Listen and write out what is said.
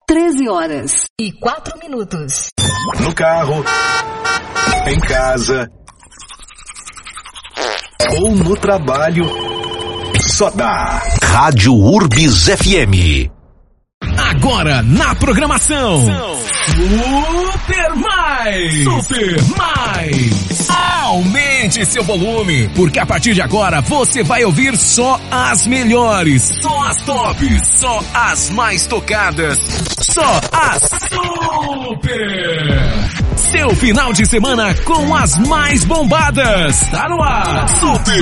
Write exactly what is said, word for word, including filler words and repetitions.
treze horas e quatro minutos. No carro, em casa ou no trabalho, só dá Rádio Urbis F M. Agora na programação Super Mais! Super Mais! Aumente seu volume, porque a partir de agora você vai ouvir só as melhores, só as tops, só as mais tocadas, só as super! Seu final de semana com as mais bombadas. Tá no ar! Super